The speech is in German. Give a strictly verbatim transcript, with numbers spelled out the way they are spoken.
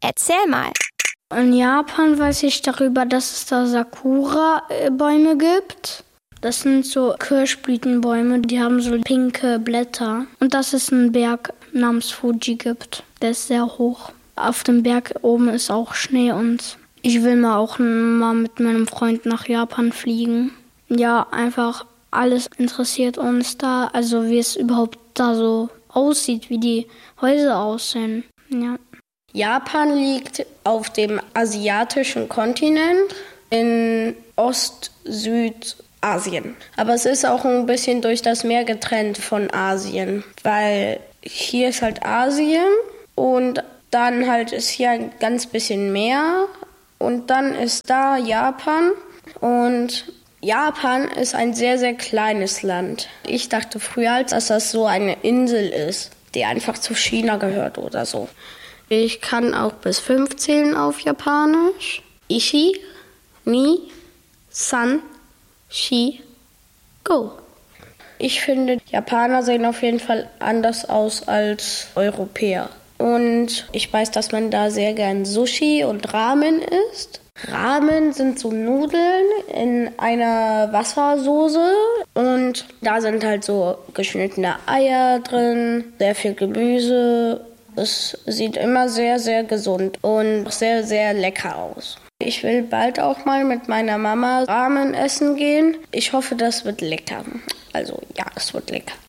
Erzähl mal. In Japan weiß ich darüber, dass es da Sakura-Bäume gibt. Das sind so Kirschblütenbäume, die haben so pinke Blätter. Und dass es einen Berg namens Fuji gibt. Der ist sehr hoch. Auf dem Berg oben ist auch Schnee und ich will mal auch mal mit meinem Freund nach Japan fliegen. Ja, einfach alles interessiert uns da, also wie es überhaupt da so aussieht, wie die Häuser aussehen. Ja. Japan liegt auf dem asiatischen Kontinent in Ost-Süd-Asien. Aber es ist auch ein bisschen durch das Meer getrennt von Asien, weil hier ist halt Asien und dann halt ist hier ein ganz bisschen Meer und dann ist da Japan und Japan ist ein sehr, sehr kleines Land. Ich dachte früher, dass das so eine Insel ist, die einfach zu China gehört oder so. Ich kann auch bis fünf zählen auf Japanisch. Ishi, ni, san, shi, go. Ich finde, Japaner sehen auf jeden Fall anders aus als Europäer. Und ich weiß, dass man da sehr gern Sushi und Ramen isst. Ramen sind so Nudeln in einer Wassersoße und da sind halt so geschnittene Eier drin, sehr viel Gemüse. Es sieht immer sehr, sehr gesund und sehr, sehr lecker aus. Ich will bald auch mal mit meiner Mama Ramen essen gehen. Ich hoffe, das wird lecker. Also ja, es wird lecker.